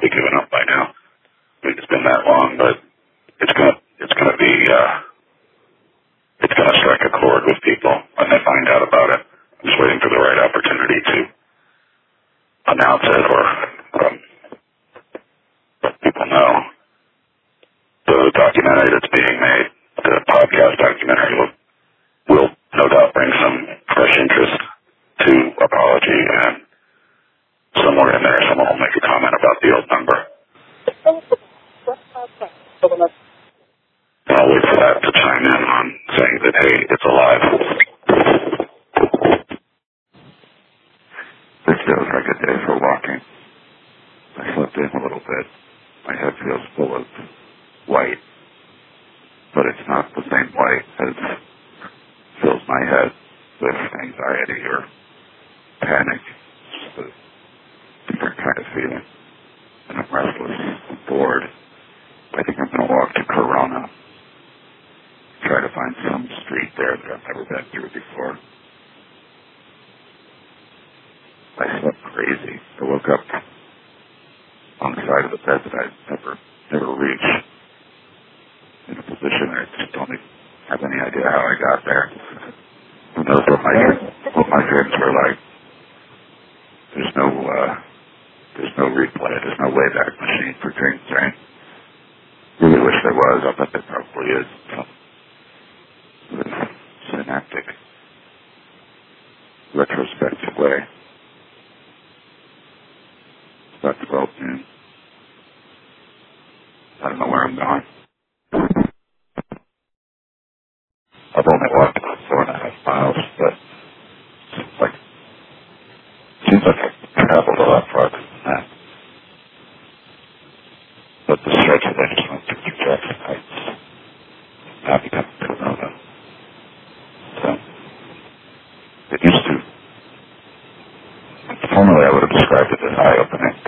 probably given up by now. I mean, it's been that long, but it's gonna be it's gonna strike a chord with people when they find out about it. I'm just waiting for the right opportunity to announce it or let people know. The documentary that's being made, the podcast documentary, will no doubt bring some fresh interest to apology, and somewhere in there someone will make a comment about the old number. And I'll wait for that to chime in on saying that, hey, it's alive. This feels like a day for walking. I slept in a little bit. My head feels full of white, but it's not the same white as fills my head with anxiety or panic. It's just a different kind of feeling. And I'm restless, I'm bored. I think I'm going to walk to Corona, try to find some street there that I've never been through before. I slept crazy. I woke up on the side of the bed that I'd never reached, in a position I just don't even have any idea how I got there. Who knows what my dreams were like. There's no replay. There's no Wayback Machine for dreams, right? Really wish there was. I bet there probably is. Some synaptic, retrospective way. It's about 12 noon. I don't know where I'm going. I've only walked about 4.5 miles, but seems like I've traveled a lot farther than that. But the stretch that I just went through Jackson Heights now becomes Corona. So, it used to, formerly I would have described it as eye-opening.